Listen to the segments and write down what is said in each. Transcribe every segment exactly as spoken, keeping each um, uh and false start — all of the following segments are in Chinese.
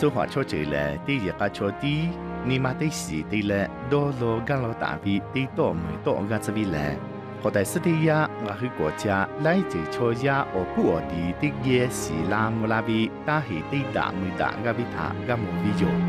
做法错这嘞，第一个错的，你妈的是的嘞，多罗干罗大比的多没多个这边嘞。后代是的呀，我去国家来自错呀，我不我的的也是拉姆拉比，但是的大没大个比他个没比有。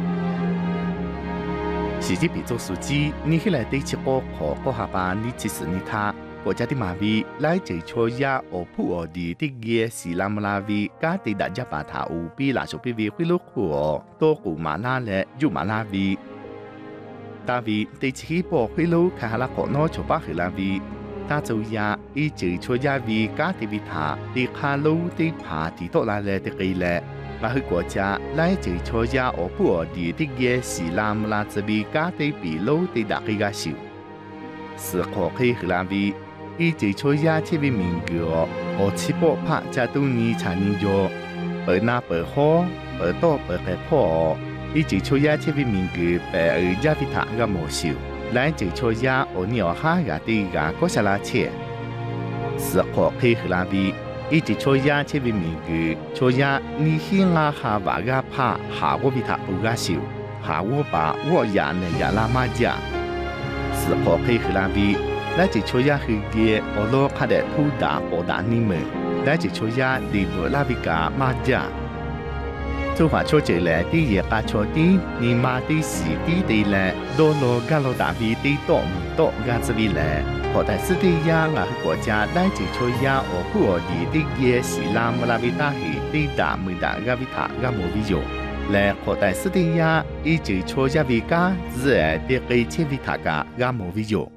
是这比做手机，你起来对起个可个下巴，你即使你他。国家的马比来自错呀，我不我的的也是拉姆拉比，家的大家把他无比拉手比比会路苦，多古马拉嘞，有马拉比。大比对起波会路看下拉可诺就把去拉比，大做呀，一直错呀比家的比他的卡路的爬的多拉嘞的给嘞。我去国家来自错呀，我不我的的也是拉姆拉这比家的比路的大给个少，是可可以去拉比。一直错呀，这位名叫我七波拍加多尼查尼哟，白那白好，白多白白破。一直错呀，这位名叫白尔加比塔个魔术，来直错呀，我你要哈个的个国下拉切，是可可以拉比。一直错呀，这位名叫错呀，你先啊哈瓦个拍下我比塔不个少，下我把我呀那呀拉马家，是可可以拉比。来自错呀去嘅，我攞卡的土打我打你们。来自错呀，你不拉比加马家。做法错这嘞，第一个错的，你妈的是的的嘞，多罗加罗大比的多唔多个这边嘞。后代是的呀，我去国家来自错呀，我不我的的也是拉姆拉比大去的大没大个比他个冇比有。来后代是的呀，一直错呀比加，是的给切比他个个冇比有。